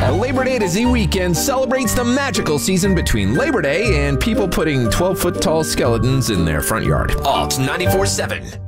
Labor Day to Z weekend celebrates the magical season between Labor Day and people putting 12-foot tall skeletons in their front yard. Alt 94.7.